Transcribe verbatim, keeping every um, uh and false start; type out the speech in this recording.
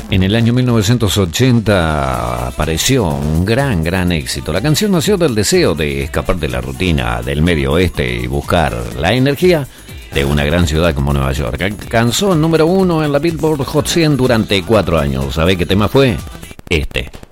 En el año mil novecientos ochenta apareció un gran, gran éxito. La canción nació del deseo de escapar de la rutina del medio oeste y buscar la energía de una gran ciudad como Nueva York. Alcanzó el número uno en la Billboard Hot cien durante cuatro años. ¿Sabe qué tema fue? Este.